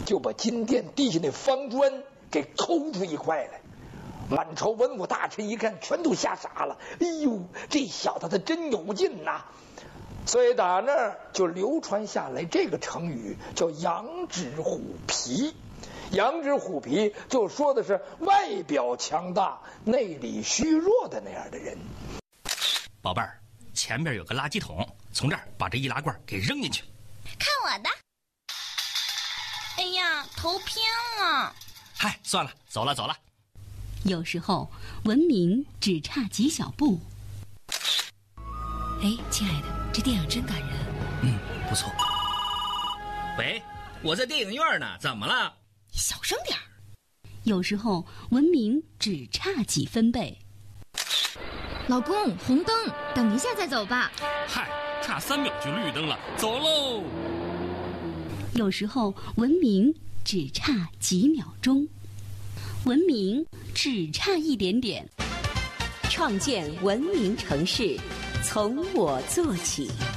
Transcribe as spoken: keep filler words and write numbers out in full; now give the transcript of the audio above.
就把金殿地下那方砖给抠出一块来。满朝文武大臣一看，全都吓傻了。哎呦，这小子他真有劲呐！所以打那儿就流传下来这个成语，叫羊脂虎皮。羊脂虎皮就说的是外表强大、内里虚弱的那样的人。 宝贝儿，前面有个垃圾桶，从这儿把这易拉罐给扔进去。 看我的！哎呀，头偏了。 嗨，算了，走了走了。 有时候文明只差几小步。 哎，亲爱的，这电影真感人。 嗯，不错。喂，我在电影院呢，怎么了？ 小声点儿。 有时候文明只差几分贝。 老公，红灯，等一下再走吧。 嗨，差三秒就绿灯了，走喽。 有时候文明只差几秒钟，文明只差一点点。 创建文明城市，从我做起。